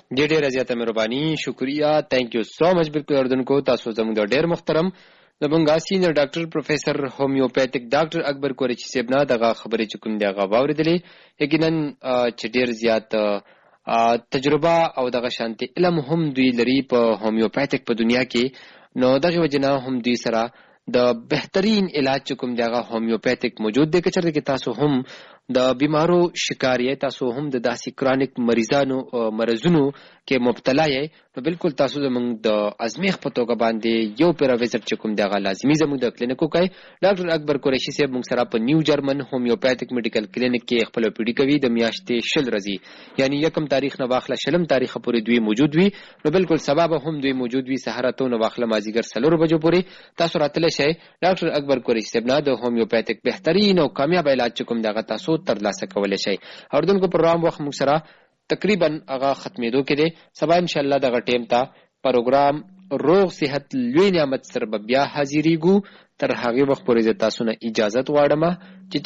ډېره زیاته مهرباني، شکریا، تھینک یو سو مچ. بالکل اردوونکو، تاسو زموږ د ډېر محترم زموږ سینیئر ډاکټر پروفیسر هومیوپیتھک ډاکټر اکبر قریشي صاحب نه دغه خبرې چې کوم دی هغه واورېدلې. یقینا چې ډېر زیات تجربه او دغه شانتي علم هم دوی لري په هومیوپیتھک په دنیا کې، نو دغه وجنه هم دوی سره د بهترین علاج چې کوم دی هغه هومیوپیتھک موجود دی. که چېرته کې تاسو هم د بیمارو شکار یې، تاسو هم د داسې کرانیک مرضونو کې مبتلا یې، نو بالکل تاسو زموږ د ازمیخ په توګه باندې یو پیرا وزټ چې کوم دی هغه لازمي زموږ د کلینیک وکړئ. ډاکټر اکبر قریشي صاحب موږ سره په نیو جرمن هومیوپیتھک میډیکل کلینیک کې خپل پیډي کوي د میاشتې 20 ورځې، یعنی 1 تاریخ نه واخله 20 تاریخ پورې دوی موجود وي. نو بالکل سبب هم دوی موجود وي، سحراتو نه واخله مازیګر 4 بجو پورې تاسو راتلی شئ. ډاکټر اکبر قریشي صاحب نه د هومیوپیتھک بهترین او کامیاب علاج چې کوم دی هغه تاسو ترلاسه کولی شئ. اردوونکو پروګرام وخت موږ سره تقریبا هغه ختمېدو کې دی. سبا ان شاء الله دغه ټیم ته پروګرام روغ صحت لوی نعمت سره بیا حاضرېږو. تر هغې وخت پورې زه تاسو نه اجازت غواړم چې